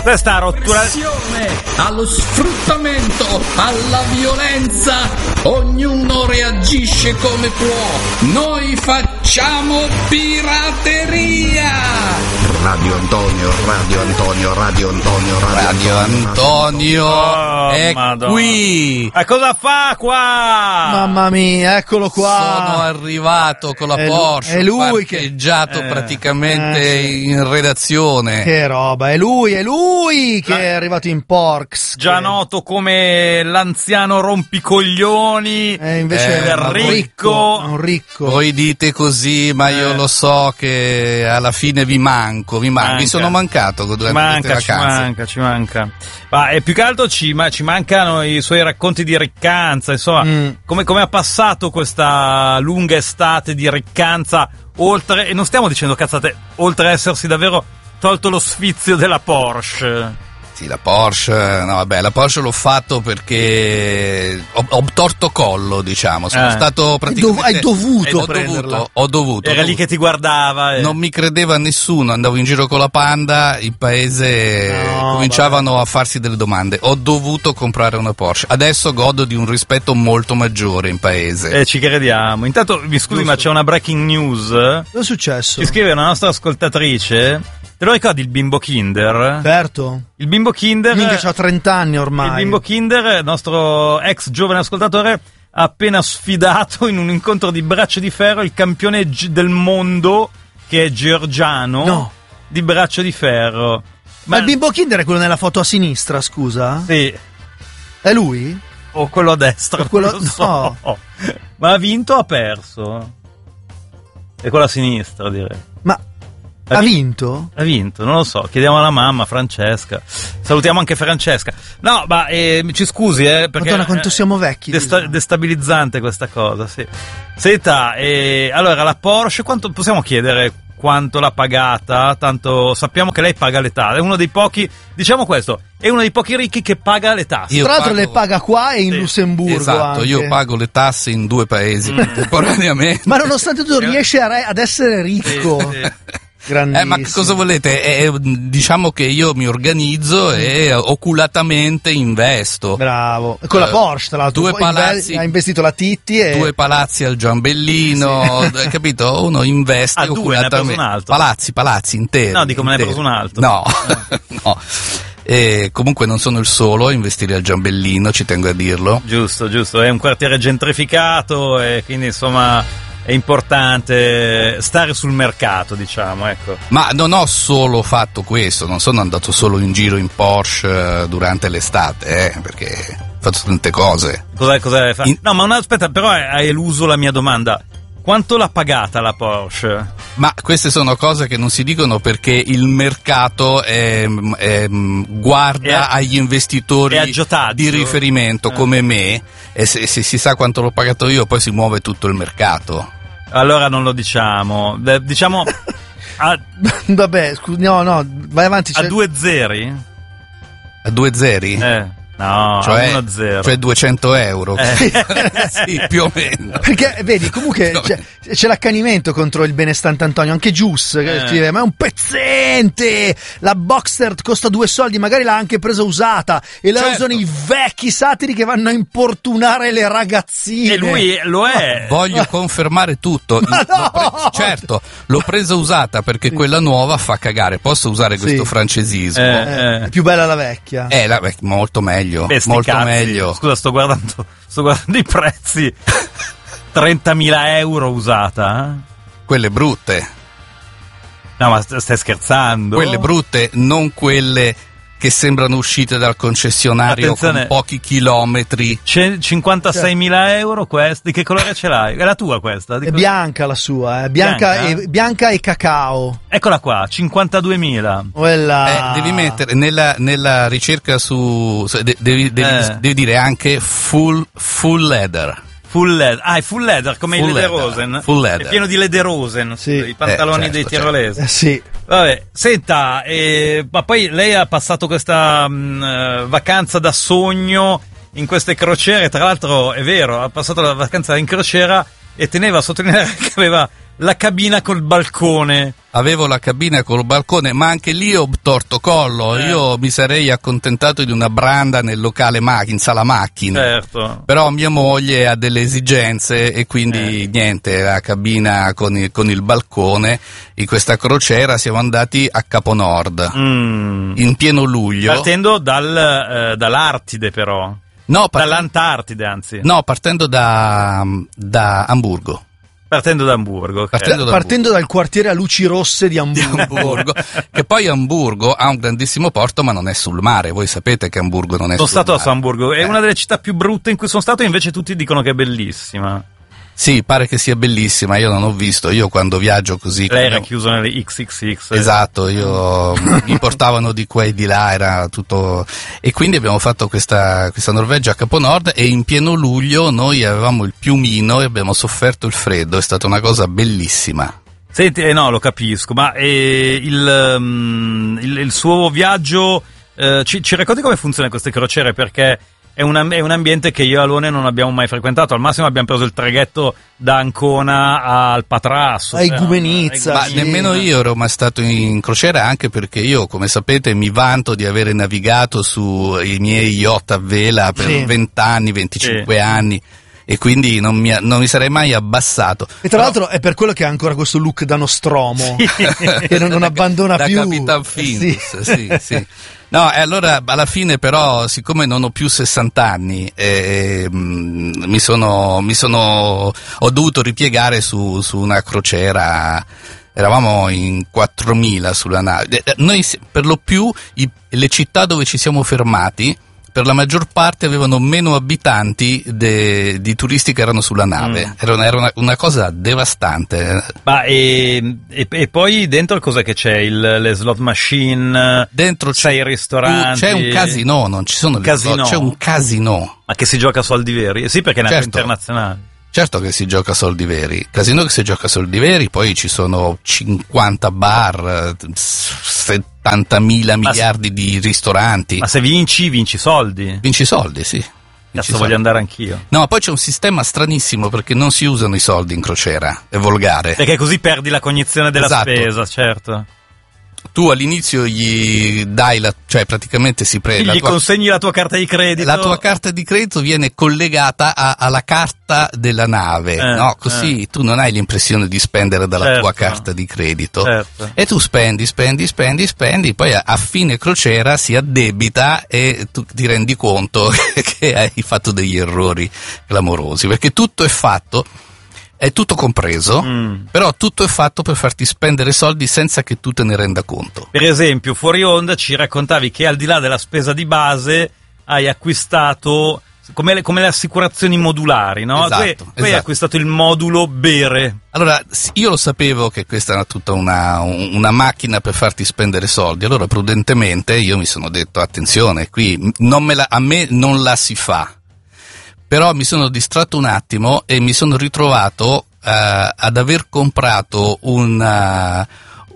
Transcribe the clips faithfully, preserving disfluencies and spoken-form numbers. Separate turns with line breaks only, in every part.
Questa rottura
allo sfruttamento, alla violenza, ognuno reagisce come può. Noi facciamo pirateria.
Radio Antonio, Radio Antonio, Radio Antonio, Radio,
Radio Antonio
Oh,
è
Madonna.
qui.
Ma cosa fa qua?
Mamma mia, eccolo qua.
Sono arrivato con la
È lu-
Porsche,
è lui che-
parcheggiato
Eh,
praticamente
eh, sì.
in redazione.
Che roba, è lui, è lui che
Già-
è arrivato in Porks.
Già
che-
noto come l'anziano rompicoglioni,
Eh, invece
Eh,
è
ma
un
voi-
ricco, è un ricco.
Voi dite così, ma io
Eh.
lo so che alla fine vi manco, vi manco. Vi
Manca.
sono mancato durante
Ci manca,
queste
ci
vacanze.
manca, ci manca. Ma è più che altro ci, ma, ci mancano i suoi racconti di riccanza, insomma,
Mm.
come, come ha passato questa lunga estate di riccanza, oltre, e non stiamo dicendo cazzate, oltre a essersi davvero tolto lo sfizio della Porsche.
Sì, la Porsche, no vabbè, la Porsche l'ho fatto perché ho, ho torto collo, diciamo, sono
Eh.
stato praticamente...
Hai dovuto
ho
prenderla.
dovuto, ho dovuto.
Era
ho
lì
dovuto.
che ti guardava. E...
Non mi credeva nessuno, andavo in giro con la Panda, in paese
No,
cominciavano a farsi delle domande. Ho dovuto comprare una Porsche. Adesso godo di un rispetto molto maggiore in paese.
Eh, ci crediamo. Intanto, mi scusi, ma c'è una breaking news.
Cosa è successo?
Ci scrive una nostra ascoltatrice. Te lo ricordi il bimbo Kinder?
Certo.
Il bimbo Kinder.
Minchia, c'ha trenta anni
Il
ormai.
bimbo Kinder, il nostro ex giovane ascoltatore, ha appena sfidato in un incontro di braccio di ferro il campione gi- del mondo, che è georgiano,
No.
di braccio di ferro.
Ma il bimbo Kinder è quello nella foto a sinistra, scusa?
Sì,
È lui?
o quello a destra,
O quello-
non lo so. Ma ha vinto o ha perso? È quello a sinistra, direi.
Ma ha vinto?
Ha vinto, non lo so, chiediamo alla mamma Francesca. Salutiamo anche Francesca. No, ma eh, ci scusi, eh, perché
Madonna, quanto siamo vecchi.
desta-
Lisa.
destabilizzante questa cosa, sì. Senta, eh, allora la Porsche, quanto possiamo chiedere quanto l'ha pagata? Tanto sappiamo che lei paga le tasse, è uno dei pochi, diciamo questo, è uno dei pochi ricchi che paga le tasse.
Io
Tra l'altro
pago-
le paga qua e in
Sì.
Lussemburgo
Esatto,
anche.
io pago le tasse in due paesi contemporaneamente.
Ma nonostante tutto riesce a re- ad essere ricco.
Sì, sì.
Grandissimo.
Eh, ma che cosa volete? Eh, eh, diciamo che io mi organizzo e oculatamente investo.
Bravo. Con la
Eh,
Porsche, tra l'altro.
due
Poi
palazzi-
inve- ha investito la Titti e...
Due palazzi al Giambellino, eh, capito? Uno investe
Ah, due, ne ha preso
oculatamente.
un altro.
Palazzi, palazzi interi.
No, dico, me ne hai
interi.
preso un altro.
No, no. E comunque non sono il solo a investire al Giambellino, ci tengo a dirlo.
Giusto, giusto, è un quartiere gentrificato e quindi insomma è importante stare sul mercato, diciamo, ecco.
Ma non ho solo fatto questo, non sono andato solo in giro in Porsche eh, durante l'estate, eh, perché ho fatto tante cose.
Cosa, cosa fa?
In-
No, ma una, aspetta, però hai eluso la mia domanda. Quanto l'ha pagata la Porsche?
Ma queste sono cose che non si dicono perché il mercato è, è, guarda
È a-
agli investitori
è aggiotaggio.
di riferimento
Eh.
come me, e se, se si sa quanto l'ho pagato io poi si muove tutto il mercato.
Allora non lo diciamo. Beh, diciamo a,
Vabbè, scusa, no, no, vai avanti.
a
c'è-
due zeri?
A due zeri?
Eh, no,
cioè,
a uno zero.
cioè duecento euro.
Eh.
Sì, più o meno.
Perché vedi, comunque
No.
c'è, c'è l'accanimento contro il benestante Antonio, anche Gius che
Eh.
scrive: ma è un pezzente, la Boxster costa due soldi, magari l'ha anche presa usata e la
Certo.
usano i vecchi satiri che vanno a importunare le ragazzine.
E lui lo è.
Voglio confermare tutto.
Ma
L'ho pre-
no!
certo, l'ho presa usata perché quella nuova fa cagare. Posso usare questo
Sì.
francesismo?
Eh,
Eh,
eh.
è più bella la vecchia.
Eh, la- beh, molto meglio.
Beh, sti
molto
cazzi.
meglio.
Scusa, sto guardando, sto guardando i prezzi. trentamila euro usata? eh?
Quelle brutte.
No, ma st- stai scherzando?
Quelle brutte, non quelle che sembrano uscite dal concessionario
Attenzione.
con pochi chilometri.
C'è cinquantaseimila euro questa? Di che colore ce l'hai? È la tua questa? Di
È
co-
bianca la sua, eh. bianca,
Bianca?
E, bianca e cacao.
Eccola qua, cinquantaduemila.
Quella...
Eh, devi mettere nella, nella ricerca su. su- de- devi, devi,
Eh.
devi dire anche full, full leather.
Full leather. Ah, è full leather, come
Full
i
leather,
Lederhosen.
full leather.
È pieno di Lederhosen,
Sì.
i pantaloni
Eh, certo,
dei
certo.
tirolesi.
Eh, sì.
Vabbè, senta, eh, ma poi lei ha passato questa mh, eh, vacanza da sogno in queste crociere, tra l'altro è vero, ha passato la vacanza in crociera e teneva a sottolineare che aveva la cabina col balcone.
Avevo la cabina col balcone, ma anche lì ho torto collo.
Eh.
Io mi sarei accontentato di una branda nel locale macchina, in sala macchine.
Certo.
Però mia moglie ha delle esigenze e quindi
Eh.
niente, la cabina con il, con il balcone. In questa crociera siamo andati a Caponord,
Mm.
in pieno luglio.
Partendo dal, eh, dall'Artide però.
No, part-
Dall'Antartide anzi.
no, partendo da, da Amburgo.
Partendo da Amburgo. ok.
Partendo da
Partendo dal quartiere a luci rosse di
di
Amburgo.
Amburgo, che poi Amburgo ha un grandissimo porto ma non è sul mare. Voi sapete che Amburgo non è
Sono
sul
stato a
mare.
Amburgo, è
Eh.
una delle città più brutte in cui sono stato, invece tutti dicono che è bellissima.
Sì, pare che sia bellissima, io non ho visto, io quando viaggio così...
Lei era
come-
chiuso nelle X X X.
Esatto, io mi portavano di qua e di là, era tutto... E quindi abbiamo fatto questa, questa Norvegia a Caponord e in pieno luglio noi avevamo il piumino e abbiamo sofferto il freddo, è stata una cosa bellissima.
Senti, eh no, lo capisco, ma eh, il, um, il, il suo viaggio, eh, ci, ci racconti come funzionano queste crociere? Perché è un, am- è un ambiente che io e Alone non abbiamo mai frequentato, al massimo abbiamo preso il traghetto da Ancona al Patrasso.
A Igoumenitsa.
Eh,
Ma
sì.
nemmeno io ero mai stato in crociera, anche perché io, come sapete, mi vanto di avere navigato sui miei yacht a vela per
Sì.
venti anni, venticinque
Sì.
anni, e quindi non mi, non mi sarei mai abbassato.
E tra l'altro è per quello che ha ancora questo look da Nostromo, che non, non abbandona
da
più.
Capitan
Sì.
Findus, sì, sì. No, e allora alla fine però, siccome non ho più sessanta anni, eh, mh, mi sono, mi sono, ho dovuto ripiegare su, su una crociera. Eravamo in quattromila sulla nave. Eh, Noi si- per lo più i- le città dove ci siamo fermati, per la maggior parte avevano meno abitanti de- di turisti che erano sulla nave.
Mm.
Era, una, era una, una cosa devastante.
Ma e, e, e poi dentro cosa che c'è? Il, le slot machine,
Dentro c'è,
sei ristoranti.
c'è un casino, non ci sono
Un
le
casino?
slot, c'è un casino.
Ma che si gioca a soldi veri? Sì, perché è una
Certo.
internazionale.
Certo che si gioca a soldi veri, casino che si gioca a soldi veri, poi ci sono cinquanta bar, eh, settantamila
Ma
miliardi di ristoranti.
Ma se vinci, vinci soldi.
Vinci soldi, sì. Vinci
Cazzo,
soldi.
voglio andare anch'io.
No, poi c'è un sistema stranissimo perché non si usano i soldi in crociera, è volgare.
Perché così perdi la cognizione della
Esatto.
spesa, certo.
Tu all'inizio gli dai la, cioè praticamente si prende la
Gli
tua,
consegni la tua carta di credito.
la tua carta di credito viene collegata a- alla carta della nave,
Eh,
no? Così tu non hai l'impressione di spendere dalla
Certo.
tua carta di credito.
Certo.
E tu spendi, spendi, spendi, spendi, poi a, a fine crociera si addebita e tu ti rendi conto che hai fatto degli errori clamorosi, perché tutto è fatto, è tutto compreso,
Mm.
però tutto è fatto per farti spendere soldi senza che tu te ne renda conto.
Per esempio, fuori onda ci raccontavi che al di là della spesa di base hai acquistato come le, come le assicurazioni modulari, no?
Esatto,
Tu, tu hai
esatto.
acquistato il modulo bere.
Allora, s- io lo sapevo che questa era tutta una, un- una macchina per farti spendere soldi, allora prudentemente io mi sono detto, attenzione, qui m- non me la- a me non la si fa. Però mi sono distratto un attimo e mi sono ritrovato eh, ad aver comprato una,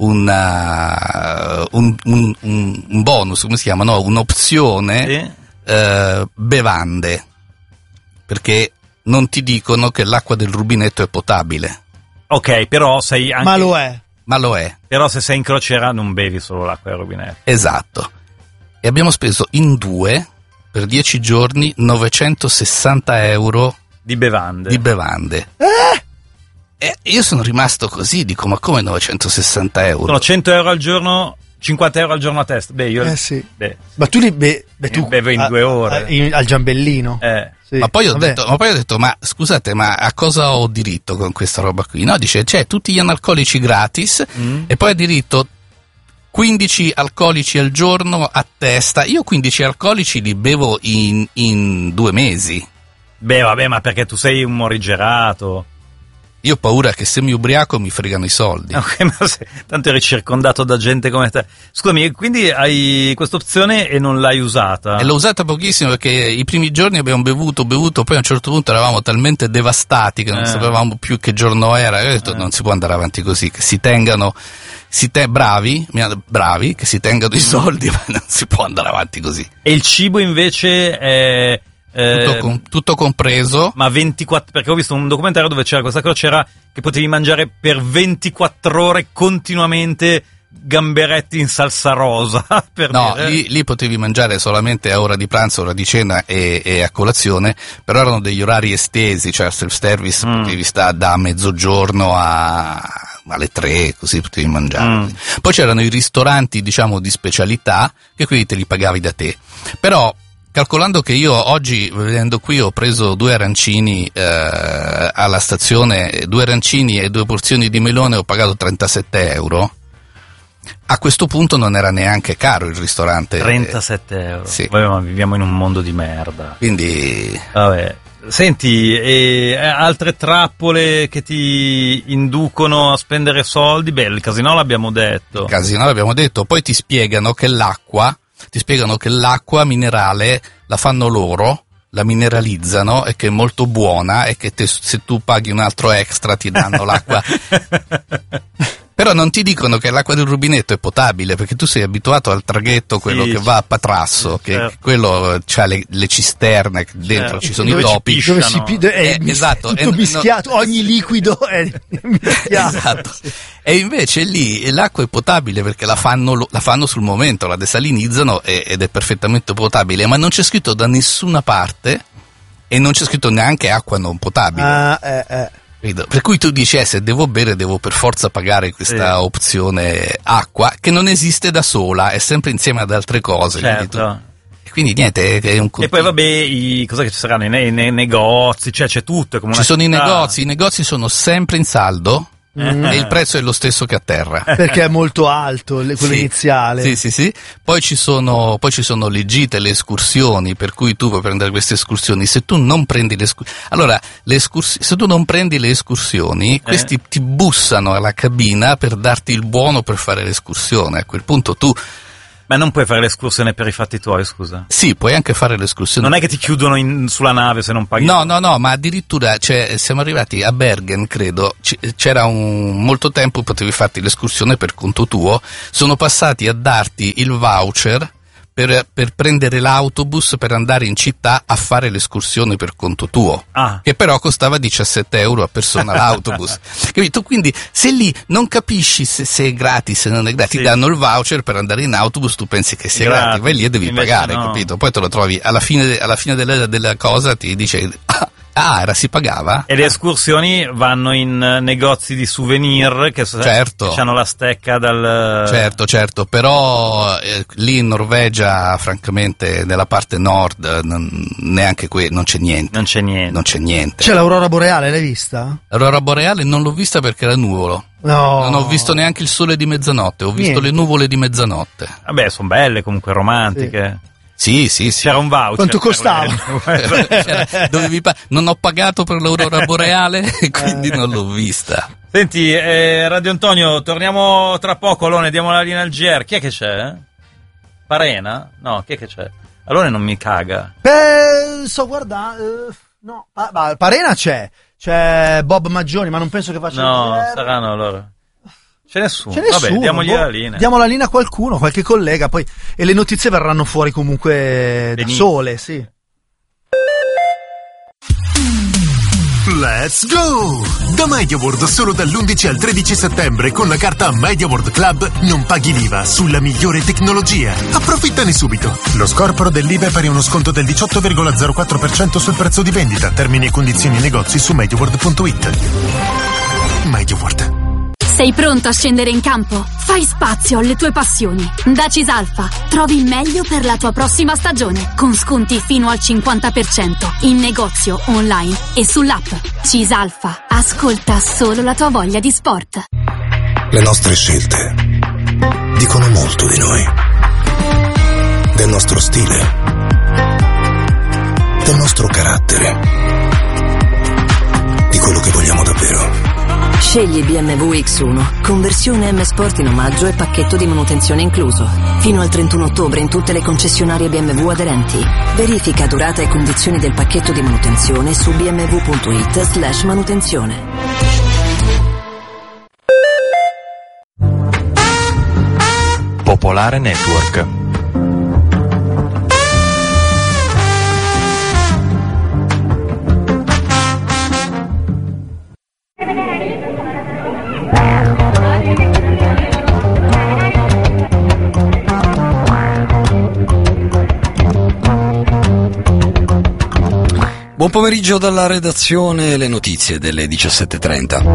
una, un, un, un, un bonus, come si chiama? No, un'opzione
Sì?
eh, bevande, perché non ti dicono che l'acqua del rubinetto è potabile,
Ok, però sei anche,
Ma lo è.
ma lo è,
però se sei in crociera non bevi solo l'acqua del rubinetto.
esatto. E abbiamo speso in due, per dieci giorni, novecentosessanta euro
Di bevande.
di bevande. E io sono rimasto così, dico, ma come novecentosessanta euro?
Sono cento euro al giorno, cinquanta euro al giorno a testa. Beh, io
Eh sì.
beh,
Ma tu li be- beh, tu,
Io bevo in
a-
due ore.
a- in- al giambellino.
eh,
Sì.
Ma poi, ho
Vabbè.
detto, ma poi ho detto, ma scusate, ma a cosa ho diritto con questa roba qui? No, dice, c'è tutti gli analcolici gratis
Mm.
e poi ha diritto quindici alcolici al giorno a testa. Io quindici alcolici li bevo in, in due mesi.
beh, vabbè, ma perché tu sei un morigerato.
Io ho paura che se mi ubriaco mi fregano i soldi.
Ok, ma se, tanto eri circondato da gente come te. Scusami, quindi hai questa opzione e non l'hai usata?
E l'ho usata pochissimo perché i primi giorni abbiamo bevuto, bevuto, poi a un certo punto eravamo talmente devastati che non
Eh.
sapevamo più che giorno era. E ho detto,
Eh.
non si può andare avanti così, che si tengano, si te- bravi, mi hanno- bravi, che si tengano i soldi, ma non si può andare avanti così.
E il cibo invece è, Eh,
tutto, com- tutto compreso.
Ma ventiquattro, perché ho visto un documentario dove c'era questa crociera che potevi mangiare per ventiquattro ore continuamente gamberetti in salsa rosa. Per
no,
dire.
lì, lì potevi mangiare solamente a ora di pranzo, ora di cena e, e a colazione, però erano degli orari estesi, cioè al self-service mm. potevi stare da mezzogiorno a... alle tre, così potevi mangiare. Mm. Poi c'erano i ristoranti, diciamo, di specialità, che quindi te li pagavi da te. Però, calcolando che io oggi, venendo qui, ho preso due arancini eh, alla stazione, due arancini e due porzioni di melone, ho pagato trentasette euro. A questo punto non era neanche caro il ristorante.
trentasette euro?
Sì.
Vabbè, ma viviamo in un mondo di merda.
Quindi...
Vabbè. Senti, e altre trappole che ti inducono a spendere soldi? Beh, il casino l'abbiamo detto.
Il casino l'abbiamo detto, poi ti spiegano che l'acqua, ti spiegano che l'acqua minerale la fanno loro, la mineralizzano e che è molto buona e che te, se tu paghi un altro extra ti danno l'acqua. Però non ti dicono che l'acqua del rubinetto è potabile, perché tu sei abituato al traghetto, quello
sì,
che va a Patrasso, che
certo.
quello c'ha le, le cisterne, che dentro
certo.
ci sono
Dove
i topi.
Dove si pi- è
eh,
mis-
esatto,
tutto
è,
mischiato,
no,
ogni liquido è mischiato.
Esatto. E invece lì l'acqua è potabile perché la fanno, la fanno sul momento, la desalinizzano e, ed è perfettamente potabile, ma non c'è scritto da nessuna parte e non c'è scritto neanche acqua non potabile.
Ah, eh, eh.
Per cui tu dici, eh, se devo bere devo per forza pagare questa
sì.
opzione acqua, che non esiste da sola, è sempre insieme ad altre cose.
Certo.
Quindi, tu, quindi niente, è un
E poi vabbè, i, cosa che ci saranno? I, ne, nei negozi, cioè c'è tutto. È come
ci
una
sono
città.
i negozi, i negozi sono sempre in saldo.
Mm.
E il prezzo è lo stesso che a terra.
Perché è molto alto quello
Sì,
iniziale.
Sì, sì, sì. Poi ci sono, poi ci sono le gite, le escursioni, per cui tu puoi prendere queste escursioni. Se tu non prendi le escursioni, allora, le escursi- se tu non prendi le escursioni,
eh.
questi ti bussano alla cabina per darti il buono per fare l'escursione. A quel punto tu,
Ma non puoi fare l'escursione per i fatti tuoi, scusa.
sì, puoi anche fare l'escursione.
Non è che ti chiudono in, sulla nave se non paghi.
No, no, no, ma addirittura, cioè, siamo arrivati a Bergen, credo, c- c'era un molto tempo, potevi farti l'escursione per conto tuo, sono passati a darti il voucher per, per prendere l'autobus per andare in città a fare l'escursione per conto tuo,
Ah.
che però costava diciassette euro a persona l'autobus. Capito? Quindi se lì non capisci se, se è gratis, se non è gratis,
Sì.
ti danno il voucher per andare in autobus, tu pensi che sia
Gratis.
gratis, vai lì e devi
Invece
pagare,
no.
capito? Poi te lo trovi alla fine, alla fine della, della cosa, ti dice ah, era si pagava?
E le escursioni vanno in eh, negozi di souvenir che, so-
Certo.
che hanno la stecca dal...
Certo, certo, però eh, lì in Norvegia, francamente, nella parte nord, non, neanche qui non c'è niente.
Non c'è niente.
Non c'è niente.
C'è l'aurora boreale, l'hai vista?
L'aurora boreale non l'ho vista perché era nuvolo.
No.
Non ho visto neanche il sole di mezzanotte, ho visto
Niente.
le nuvole di mezzanotte.
Vabbè, sono belle comunque, romantiche.
Sì, sì, sì.
C'era un voucher.
Quanto
per
costava?
le-
C'era- dovevi pa- non ho pagato per l'aurora boreale e quindi non l'ho vista.
Senti, eh, Radio Antonio, torniamo tra poco. Alone, diamo la linea al G R. Chi è che c'è? Parena? No, chi è che c'è? Alone non mi caga.
Beh, sto guardando. eh, no, pa- ma Parena c'è. C'è Bob Maggioni, ma non penso che faccia
No,
il G R.
saranno allora. C'è nessuno.
C'è nessuno.
Vabbè, diamogli
boh,
la linea.
Diamo la linea a qualcuno, qualche collega, poi e le notizie verranno fuori comunque da
Benissimo.
sole, sì.
Let's go! Da MediaWorld solo dall'undici al tredici settembre con la carta MediaWorld Club non paghi l'I V A sulla migliore tecnologia. Approfittane subito. Lo scorporo dell'I V A è pari a uno sconto del diciotto virgola zero quattro per cento sul prezzo di vendita. Termini e condizioni negozi su mediaworld punto it. MediaWorld.
Sei pronto a scendere in campo? Fai spazio alle tue passioni. Da Cisalfa trovi il meglio per la tua prossima stagione, con sconti fino al cinquanta per cento in negozio, online e sull'app. Cisalfa, ascolta solo la tua voglia di sport.
Le nostre scelte dicono molto di noi, del nostro stile, del nostro carattere, di quello che vogliamo davvero.
Scegli B M W X uno, conversione M Sport in omaggio e pacchetto di manutenzione incluso. Fino al trentuno ottobre in tutte le concessionarie B M W aderenti. Verifica durata e condizioni del pacchetto di manutenzione su b m w punto it slash manutenzione.
Popolare Network. Buon pomeriggio dalla redazione, le notizie delle diciassette e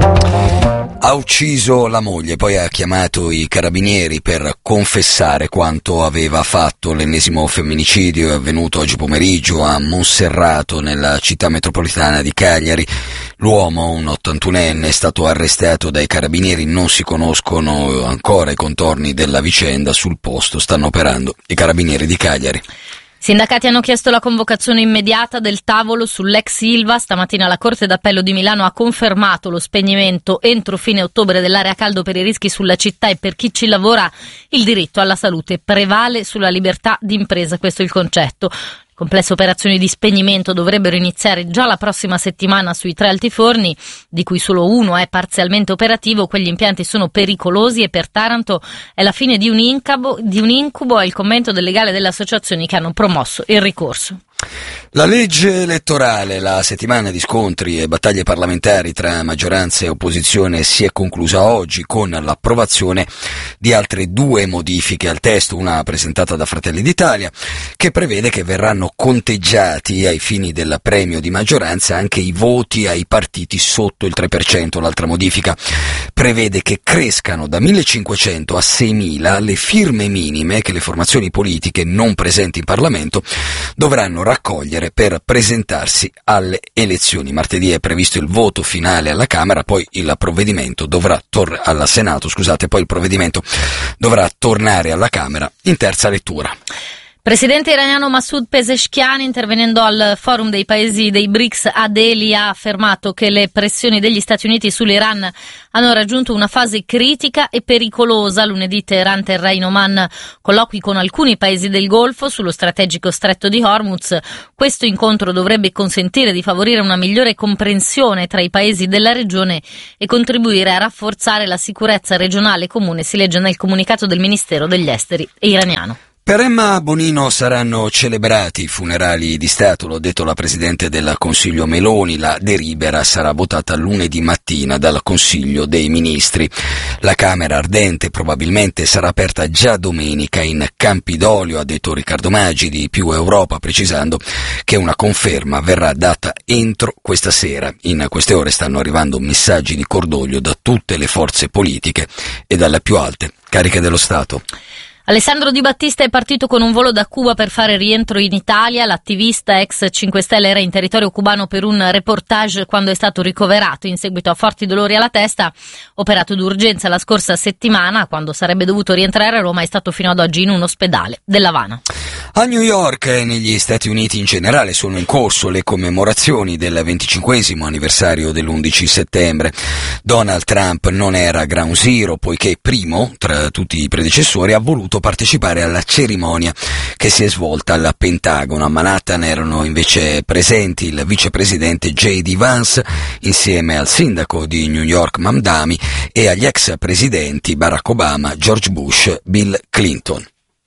trenta. Ha ucciso la moglie, poi ha chiamato i carabinieri per confessare quanto aveva fatto. L'ennesimo femminicidio è avvenuto oggi pomeriggio a Monserrato, nella città metropolitana di Cagliari. L'uomo, un ottantunenne, è stato arrestato dai carabinieri. Non si conoscono ancora i contorni della vicenda. Sul posto stanno operando i carabinieri di Cagliari.
Sindacati hanno chiesto la convocazione immediata del tavolo sull'ex Ilva. Stamattina la Corte d'Appello di Milano ha confermato lo spegnimento entro fine ottobre dell'area caldo per i rischi sulla città e per chi ci lavora. Il diritto alla salute prevale sulla libertà di impresa, questo è il concetto. Complesse operazioni di spegnimento dovrebbero iniziare già la prossima settimana sui tre altiforni, di cui solo uno è parzialmente operativo. Quegli impianti sono pericolosi e per Taranto è la fine di un incubo, di un incubo è il commento del legale delle associazioni che hanno promosso il ricorso.
La legge elettorale, la settimana di scontri e battaglie parlamentari tra maggioranza e opposizione si è conclusa oggi con l'approvazione di altre due modifiche al testo, una presentata da Fratelli d'Italia che prevede che verranno conteggiati ai fini del premio di maggioranza anche i voti ai partiti sotto il tre per cento. L'altra modifica prevede che crescano da millecinquecento a seimila le firme minime che le formazioni politiche non presenti in Parlamento dovranno raccogliere per presentarsi alle elezioni. Martedì è previsto il voto finale alla Camera, poi il provvedimento dovrà tor- alla Senato, scusate, poi il provvedimento dovrà tornare alla Camera in terza lettura.
Presidente iraniano Masoud Pezeshkian, intervenendo al forum dei paesi dei B R I C S a Delhi, ha affermato che le pressioni degli Stati Uniti sull'Iran hanno raggiunto una fase critica e pericolosa. Lunedì Teheran terrà in Oman colloqui con alcuni paesi del Golfo sullo strategico stretto di Hormuz. Questo incontro dovrebbe consentire di favorire una migliore comprensione tra i paesi della regione e contribuire a rafforzare la sicurezza regionale comune, si legge nel comunicato del Ministero degli Esteri iraniano.
Per Emma Bonino saranno celebrati i funerali di Stato, l'ha detto la Presidente del Consiglio Meloni. La delibera sarà votata lunedì mattina dal Consiglio dei Ministri. La Camera ardente probabilmente sarà aperta già domenica in Campidoglio, ha detto Riccardo Maggi di Più Europa, precisando che una conferma verrà data entro questa sera. In queste ore stanno arrivando messaggi di cordoglio da tutte le forze politiche e dalle più alte cariche dello Stato.
Alessandro Di Battista è partito con un volo da Cuba per fare rientro in Italia. L'attivista ex cinque Stelle era in territorio cubano per un reportage quando è stato ricoverato in seguito a forti dolori alla testa. Operato d'urgenza la scorsa settimana, quando sarebbe dovuto rientrare a Roma, è stato fino ad oggi in un ospedale dell'Havana.
A New York e negli Stati Uniti in generale sono in corso le commemorazioni del venticinquesimo anniversario dell'undici settembre. Donald Trump non era ground zero, poiché primo, tra tutti i predecessori, ha voluto partecipare alla cerimonia che si è svolta al Pentagono. A Manhattan erano invece presenti il vicepresidente J D Vance insieme al sindaco di New York Mamdani e agli ex presidenti Barack Obama, George Bush, Bill Clinton.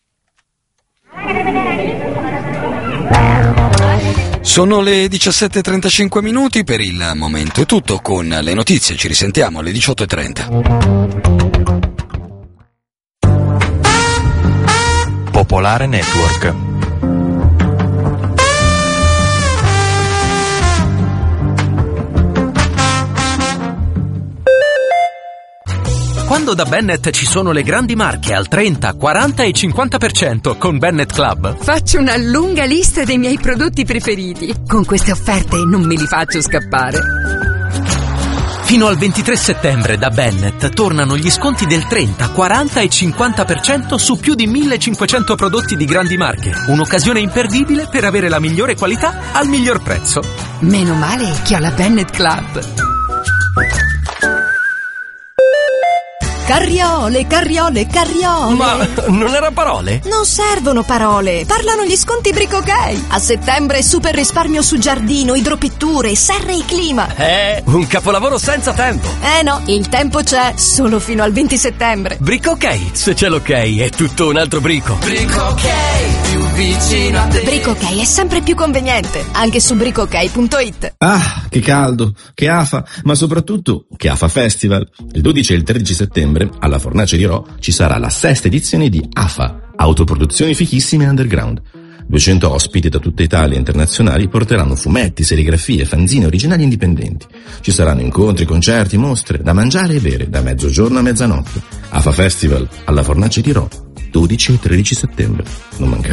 Sono le diciassette e trentacinque minuti, per il momento è tutto con le notizie, ci risentiamo alle diciotto e trenta.
Popolare Network.
Quando da Bennett ci sono le grandi marche al trenta, quaranta e cinquanta per cento con Bennett Club,
faccio una lunga lista dei miei prodotti preferiti. Con queste offerte non me li faccio scappare.
Fino al ventitré settembre da Bennett tornano gli sconti del trenta, quaranta e cinquanta per cento su più di millecinquecento prodotti di grandi marche. Un'occasione imperdibile per avere la migliore qualità al miglior prezzo.
Meno male che ho la Bennett Club.
Carriole, carriole, carriole.
Ma non era parole?
Non servono parole, parlano gli sconti Brico Ok. A settembre super risparmio su giardino, idropitture, serre e clima.
Eh, un capolavoro senza tempo.
Eh no, il tempo c'è, solo fino al venti settembre.
Brico Ok, se c'è l'ok è tutto un altro brico.
Brico Ok, più vicino a te. Brico Ok è sempre più conveniente, anche su brico ok punto it.
Ah, che caldo, che afa, ma soprattutto che afa Festival. Il dodici e il tredici settembre alla Fornace di Rho ci sarà la sesta edizione di A F A, Autoproduzioni Fichissime Underground. duecento ospiti da tutta Italia e internazionali porteranno fumetti, serigrafie, fanzine originali e indipendenti. Ci saranno incontri, concerti, mostre, da mangiare e bere, da mezzogiorno a mezzanotte. AFA Festival, alla Fornace di Rho, dodici e tredici settembre. Non mancare.